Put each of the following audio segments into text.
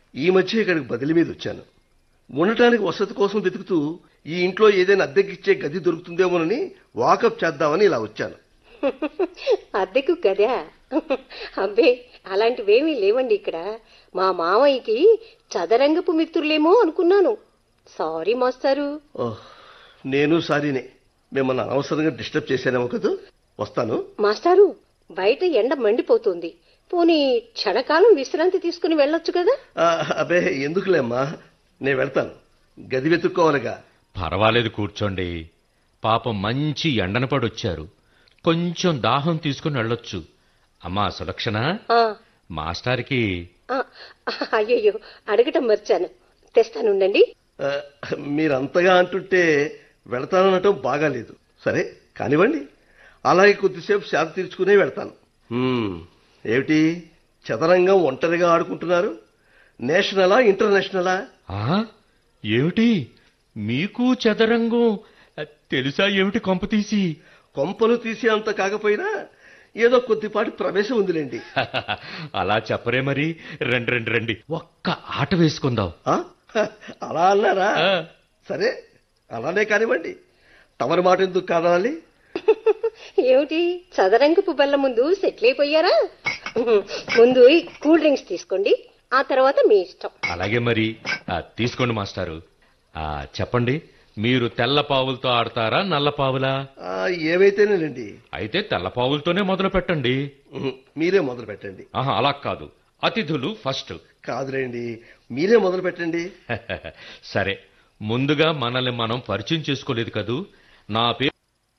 ఈ మధ్య ఇక్కడికి బదిలీ మీద వచ్చాను. ఉండటానికి వసతి కోసం వెతుకుతూ ఈ ఇంట్లో ఏదైనా అద్దెకిచ్చే గది దొరుకుతుందేమోనని వాకప్ చేద్దామని ఇలా వచ్చాను. అద్దెకు గదా? అబ్బే, అలాంటివేమీ లేవండి ఇక్కడ. మా మామయ్యకి చదరంగపు మిత్రులేమో అనుకున్నాను. సారీ మాస్టారు. ఓహ్, నేను సారీనే. మిమ్మల్ని అనవసరంగా డిస్టర్బ్ చేశానేమో కదా. వస్తాను. మాస్టారు, బయట ఎండ మండిపోతుంది. పోనీ క్షణకాలం విశ్రాంతి తీసుకుని వెళ్ళొచ్చు కదా? అబే, ఎందుకులేమ్మా, నేను వెళ్తాను. గది వెతుక్కోవాలిగా. పర్వాలేదు, కూర్చోండి. పాపం మంచి ఎండన పడొచ్చారు. కొంచెం దాహం తీసుకుని వెళ్ళొచ్చు. అమ్మా సులక్షణ, ఆ, మాస్టార్కి ఆ, అయ్యయ్యో, అడగటం మర్చాను. తెస్తానుండండి. ఆ, మీరంతగా అంటుంటే వెళతాననటం బాగాలేదు. సరే కానివ్వండి, అలాగే కొద్దిసేపు శాంతి తీర్చుకునే వెళ్తాను. ఏమిటి చదరంగం ఒంటరిగా ఆడుకుంటున్నారు? నేషనలా ఇంటర్నేషనలా? ఆ ఏమిటి మీకు చదరంగం తెలుసా? ఏమిటి కొంపతీసి? కొంపలు తీసే అంత కాకపోయినా ఏదో కొద్దిపాటి ప్రవేశం ఉందిలేండి. అలా చెప్పరే మరి. రండి రండి రండి, ఒక్క ఆట వేసుకుందాం. ఆ? అలా అన్నారా? ఆ. సరే, అలానే కానివ్వండి. తమరి మాట ఎందుకు కాదాలి? ఏమిటి చదరంగపు బల్ల ముందు సెటిల్ అయిపోయారా? ముందు ఈ కూల్ డ్రింక్స్ తీసుకోండి, ఆ తర్వాత మీ ఇష్టం. అలాగే మరి. తీసుకోండి మాస్టారు. చెప్పండి, మీరు తెల్ల పావులతో ఆడతారా, నల్ల పావులా? ఏవైతేనేనండి. అయితే తెల్ల పావులతోనే మొదలు పెట్టండి. మీరే మొదలు పెట్టండి. ఆహా, అలా కాదు, అతిథులు ఫస్ట్. కాదులేండి, మీరే మొదలు పెట్టండి. సరే, ముందుగా మనల్ని మనం పరిచయం చేసుకోలేదు కదూ. నా పేరు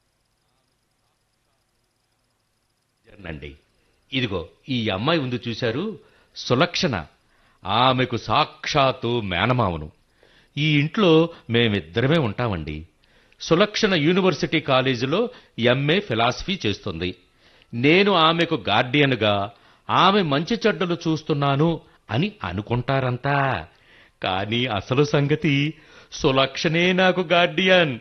అండి. ఇదిగో ఈ అమ్మాయి ఉంది చూశారు, సులక్షణ. ఆమెకు సాక్షాత్తు మేనమావను. ఈ ఇంట్లో మేమిద్దరమే ఉంటామండి. సులక్షణ యూనివర్సిటీ కాలేజీలో ఎంఏ ఫిలాసఫీ చేస్తుంది. నేను ఆమెకు గార్డియన్గా ఆమె మంచి చెడ్డలు చూస్తున్నాను అని అనుకుంటారంతా. కానీ అసలు సంగతి సులక్షణే నాకు గార్డియన్.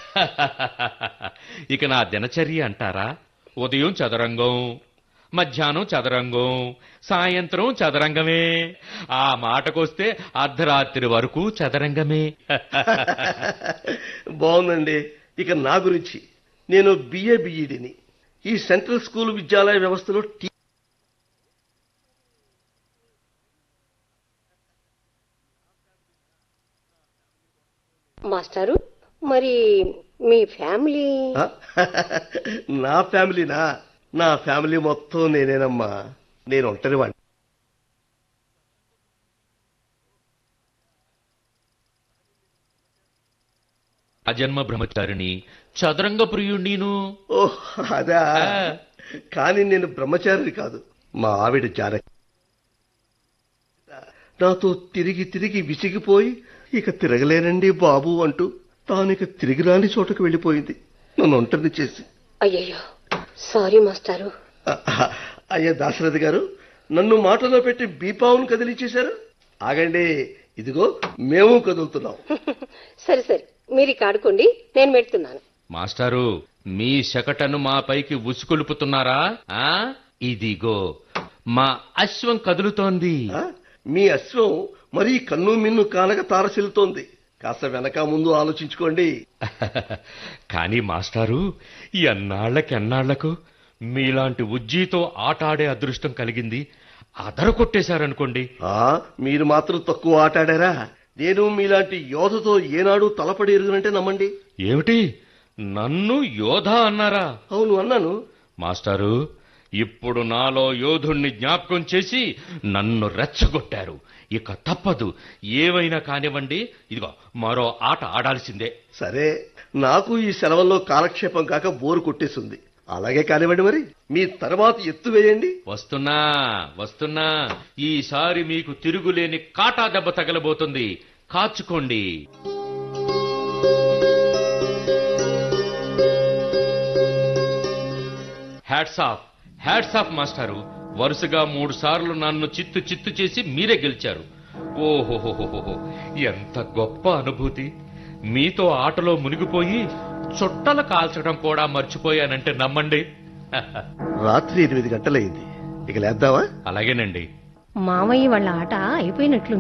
ఇక నా దినచర్య అంటారా? ఉదయం చదరంగం, మధ్యాహ్నం చదరంగం, సాయంత్రం చదరంగమే. ఆ మాటకొస్తే అర్ధరాత్రి వరకు చదరంగమే. బాగుందండి. ఇక నా గురించి, నేను బిఏ బిఈడిని. ఈ సెంట్రల్ స్కూల్ విద్యాలయ వ్యవస్థలో మాస్టారు, మరి మీ ఫ్యామిలీ? నా ఫ్యామిలీనా? నా ఫ్యామిలీ మొత్తం నేనేనమ్మా. నేను ఒంటరివాణ్ణి. అజన్మ బ్రహ్మచారిణి, చదరంగ ప్రియుణ్ణీను. ఓహ్, అదా? కానీ నేను బ్రహ్మచారిని కాదు. మా ఆవిడ జానకి నాతో తిరిగి తిరిగి విసిగిపోయి ఇక తిరగలేనండి బాబు అంటూ తానిక తిరిగి రాని చోటకు వెళ్ళిపోయింది, నన్ను ఒంటరిని చేసి. అయ్యయ్యో, సారీ మాస్టారు. అయ్యా దాశరథి గారు, నన్ను మాటలో పెట్టి బీపావును కదిలించేశారు. ఆగండి, ఇదిగో మేము కదులుతున్నాం. సరే సరే, మీరు ఇక ఆడుకోండి, నేను పెడుతున్నాను. మాస్టారు, మీ శకటను మా పైకి ఉసుకొలుపుతున్నారా? ఇదిగో మా అశ్వం కదులుతోంది. మీ అశ్వం మరీ కన్ను మిన్ను కానక తారసిల్లుతోంది. కాస్త వెనక ముందు ఆలోచించుకోండి. కానీ మాస్టారు, ఎన్నాళ్లకు మీలాంటి ఉజ్జీతో ఆట ఆడే అదృష్టం కలిగింది. అదర కొట్టేశారనుకోండి. మీరు మాత్రం తక్కువ ఆట ఆడారా? నేను మీలాంటి యోధతో ఏనాడు తలపడి ఎరుగునంటే నమ్మండి. ఏమిటి, నన్ను యోధ అన్నారా? అవును, అన్నాను. మాస్టారు, ఇప్పుడు నాలో యోధుణ్ణి జ్ఞాపకం చేసి నన్ను రెచ్చగొట్టారు. ఇక తప్పదు, ఏవైనా కానివ్వండి. ఇదిగో మరో ఆట ఆడాల్సిందే. సరే, నాకు ఈ సెలవుల్లో కాలక్షేపం కాక బోరు కొట్టేసింది. అలాగే కానివ్వండి. మరి మీ తర్వాత ఎత్తు వేయండి. వస్తున్నా. ఈసారి మీకు తిరుగులేని కాటా దెబ్బ తగలబోతుంది. కాచుకోండి. హ్యాట్స్ ఆఫ్ మాస్టారు. వరుసగా 3 సార్లు నన్ను చిత్తు చేసి మీరే గెలిచారు. ఓహోహోహోహో, ఎంత గొప్ప అనుభూతి. మీతో ఆటలో మునిగిపోయి చుట్టలు కాల్చడం కూడా మర్చిపోయానంటే నమ్మండి. రాత్రి 8 గంటలైంది. ఇక లేద్దామా? అలాగేనండి. మామయ్య వాళ్ళ ఆట అయిపోయినట్లు